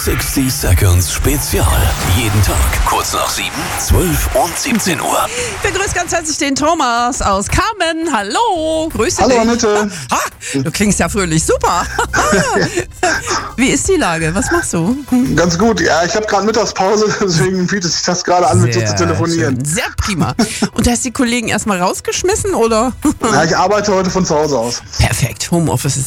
60 Seconds Spezial. Jeden Tag kurz nach 7, 12 und 17 Uhr. Ich begrüße ganz herzlich den Thomas aus Carmen. Hallo, grüße Hallo dich. Annette. Du klingst ja fröhlich, super. Wie ist die Lage? Was machst du? Ganz gut. Ja, ich habe gerade Mittagspause, deswegen bietet sich das gerade an, mit dir zu telefonieren. Schön. Sehr prima. Und hast die Kollegen erstmal rausgeschmissen, oder? Ja, ich arbeite heute von zu Hause aus. Perfekt, Homeoffice ist